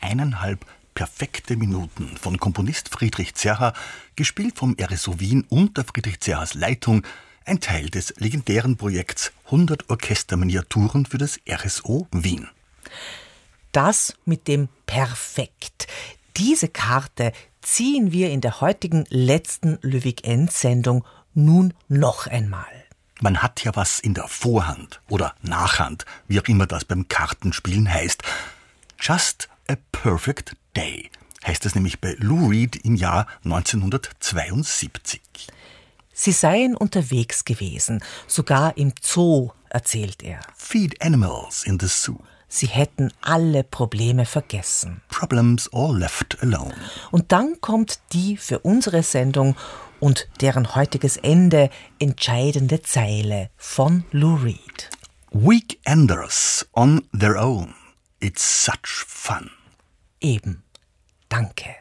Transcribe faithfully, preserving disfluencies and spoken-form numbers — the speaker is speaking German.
eineinhalb perfekte Minuten von Komponist Friedrich Zerha, gespielt vom R S O Wien unter Friedrich Zerhas Leitung, ein Teil des legendären Projekts hundert Orchesterminiaturen für das R S O Wien. Das mit dem Perfekt. Diese Karte ziehen wir in der heutigen letzten Löwig-End-Sendung nun noch einmal. Man hat ja was in der Vorhand oder Nachhand, wie auch immer das beim Kartenspielen heißt. Just a perfect day heißt es nämlich bei Lou Reed im Jahr neunzehnhundertzweiundsiebzig. Sie seien unterwegs gewesen, sogar im Zoo, erzählt er. Feed animals in the zoo. Sie hätten alle Probleme vergessen. Problems all left alone. Und dann kommt die für unsere Sendung und deren heutiges Ende entscheidende Zeile von Lou Reed. Weekenders on their own. It's such fun. Eben. Danke.